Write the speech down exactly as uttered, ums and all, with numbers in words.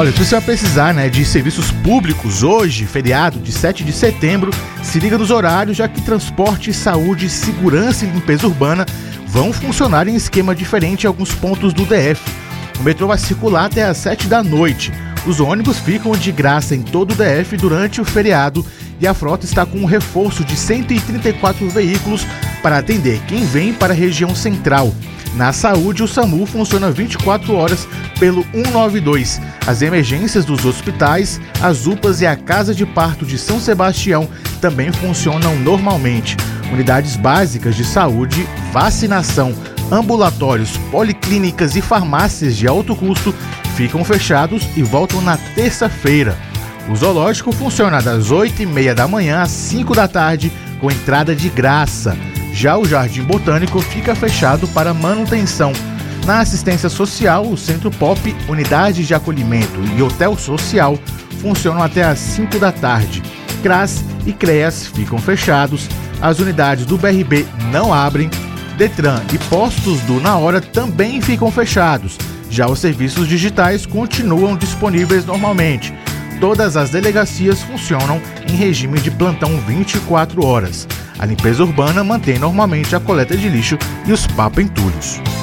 Olha, se você vai precisar, né, de serviços públicos hoje, feriado de sete de setembro, se liga nos horários, já que transporte, saúde, segurança e limpeza urbana vão funcionar em esquema diferente em alguns pontos do D F. O metrô vai circular até às sete da noite. Os ônibus ficam de graça em todo o D F durante o feriado e a frota está com um reforço de cento e trinta e quatro veículos para atender quem vem para a região central. Na saúde, o SAMU funciona vinte e quatro horas pelo cento e noventa e dois. As emergências dos hospitais, as U P As e a Casa de Parto de São Sebastião também funcionam normalmente. Unidades básicas de saúde, vacinação, ambulatórios, policlínicas e farmácias de alto custo ficam fechados e voltam na terça-feira. O zoológico funciona das oito e meia da manhã às cinco da tarde, com entrada de graça. Já o Jardim Botânico fica fechado para manutenção. Na assistência social, o Centro Pop, unidades de acolhimento e hotel social funcionam até às cinco da tarde. CRAS e CREAS ficam fechados. As unidades do B R B não abrem. Detran e postos do Na Hora também ficam fechados. Já os serviços digitais continuam disponíveis normalmente. Todas as delegacias funcionam em regime de plantão vinte e quatro horas. A limpeza urbana mantém normalmente a coleta de lixo e os papo-entulhos.